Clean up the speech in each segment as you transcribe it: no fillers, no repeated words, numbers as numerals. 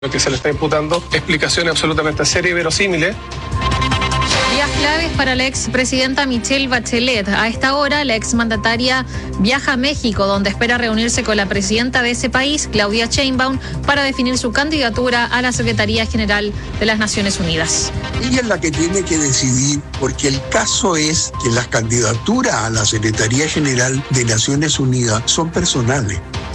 Lo que se le está imputando, explicaciones absolutamente serias y verosímiles. Días claves para la expresidenta Michelle Bachelet. A esta hora, la exmandataria viaja a México, donde espera reunirse con la presidenta de ese país, Claudia Sheinbaum, para definir su candidatura a la Secretaría General de las Naciones Unidas. Ella es la que tiene que decidir, porque el caso es que las candidaturas a la Secretaría General de Naciones Unidas son personales.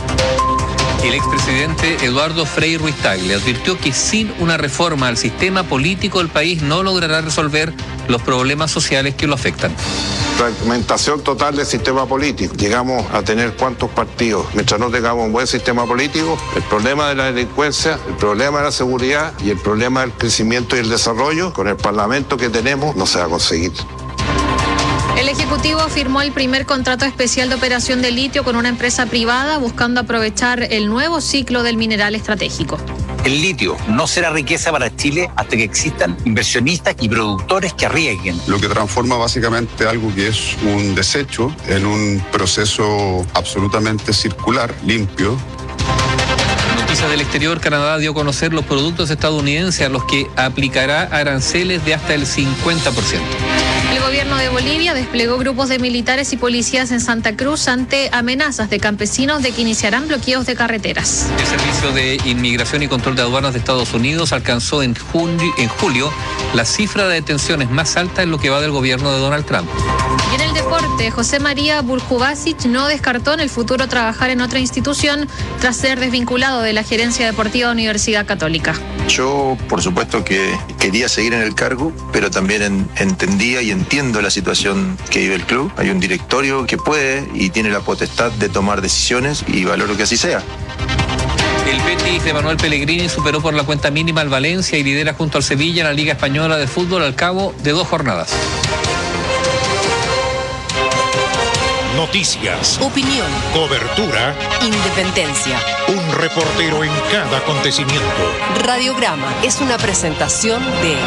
El expresidente Eduardo Frei Ruiz-Tagle advirtió que sin una reforma al sistema político el país no logrará resolver los problemas sociales que lo afectan. Fragmentación total del sistema político. Llegamos a tener cuántos partidos. Mientras no tengamos un buen sistema político, el problema de la delincuencia, el problema de la seguridad y el problema del crecimiento y el desarrollo, con el Parlamento que tenemos, no se va a conseguir. El Ejecutivo firmó el primer contrato especial de operación de litio con una empresa privada buscando aprovechar el nuevo ciclo del mineral estratégico. El litio no será riqueza para Chile hasta que existan inversionistas y productores que arriesguen. Lo que transforma básicamente algo que es un desecho en un proceso absolutamente circular, limpio. Noticias del exterior. Canadá dio a conocer los productos estadounidenses a los que aplicará aranceles de hasta el 50%. El gobierno de Bolivia desplegó grupos de militares y policías en Santa Cruz ante amenazas de campesinos de que iniciarán bloqueos de carreteras. El Servicio de Inmigración y Control de Aduanas de Estados Unidos alcanzó en julio la cifra de detenciones más alta en lo que va del gobierno de Donald Trump. Y en el deporte, José María Burjubasic no descartó en el futuro trabajar en otra institución tras ser desvinculado de la gerencia deportiva de Universidad Católica. Yo, por supuesto que quería seguir en el cargo, pero también entendía y entiendo la situación que vive el club. Hay un directorio que puede y tiene la potestad de tomar decisiones y valoro que así sea. El Betis de Manuel Pellegrini superó por la cuenta mínima al Valencia y lidera junto al Sevilla en la Liga Española de Fútbol al cabo de 2 jornadas. Noticias, opinión, cobertura, independencia. Un reportero en cada acontecimiento. Radiograma es una presentación de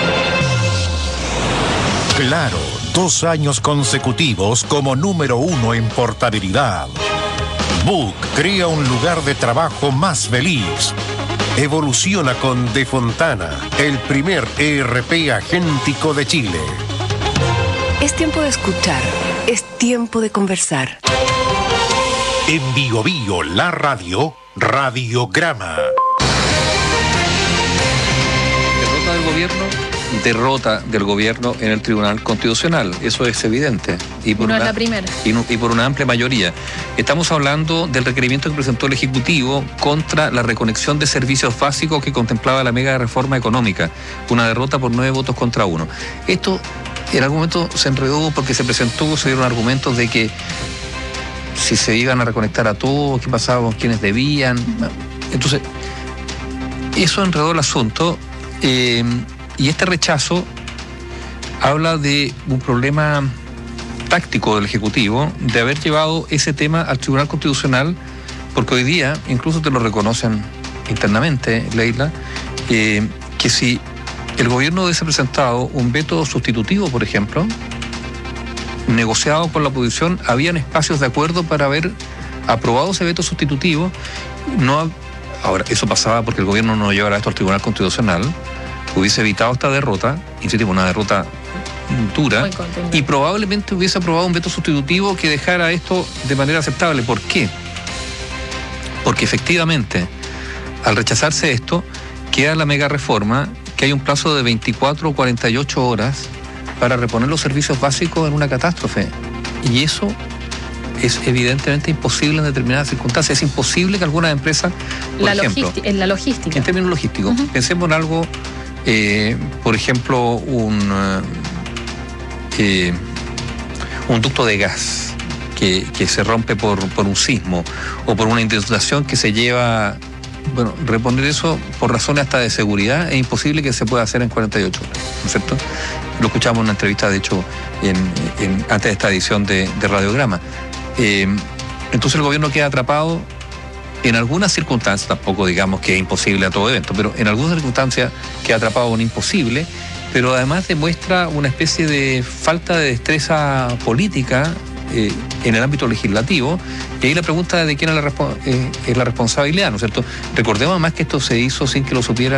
Claro, 2 años consecutivos como número 1 en portabilidad. Book crea un lugar de trabajo más feliz. Evoluciona con De Fontana, el primer ERP agéntico de Chile. Es tiempo de escuchar, es tiempo de conversar. En Bio Bio, la radio, Radiograma. Derrota del gobierno en el Tribunal Constitucional. Eso es evidente. Y por no es la primera. Y por una amplia mayoría. Estamos hablando del requerimiento que presentó el Ejecutivo contra la reconexión de servicios básicos que contemplaba la mega reforma económica. Una derrota por 9 votos contra 1. Esto en algún momento se enredó porque se dieron argumentos de que si se iban a reconectar a todos, qué pasaba con quienes debían. Entonces, eso enredó el asunto. Y este rechazo habla de un problema táctico del Ejecutivo de haber llevado ese tema al Tribunal Constitucional, porque hoy día, incluso te lo reconocen internamente, Leila, que si el gobierno hubiese presentado un veto sustitutivo, por ejemplo, negociado con la oposición, habían espacios de acuerdo para haber aprobado ese veto sustitutivo. Ahora, eso pasaba porque el gobierno no llevara esto al Tribunal Constitucional, hubiese evitado esta derrota, insistimos, una derrota dura, y probablemente hubiese aprobado un veto sustitutivo que dejara esto de manera aceptable. ¿Por qué? Porque efectivamente, al rechazarse esto, queda la mega reforma, que hay un plazo de 24 o 48 horas para reponer los servicios básicos en una catástrofe. Y eso es evidentemente imposible en determinadas circunstancias. Es imposible que algunas empresas, por ejemplo, en la logística. En términos logísticos, pensemos en algo, por ejemplo, un ducto de gas que se rompe por un sismo o por una inundación que se lleva. Bueno, reponer eso por razones hasta de seguridad es imposible que se pueda hacer en 48 horas, ¿no es cierto? Lo escuchamos en una entrevista, de hecho, antes de esta edición de Radiograma. Entonces el gobierno queda atrapado en algunas circunstancias, tampoco digamos que es imposible a todo evento, pero en algunas circunstancias queda atrapado en un imposible, pero además demuestra una especie de falta de destreza política en el ámbito legislativo, y ahí la pregunta de quién es la responsabilidad, ¿no es cierto? Recordemos además que esto se hizo sin que lo supiera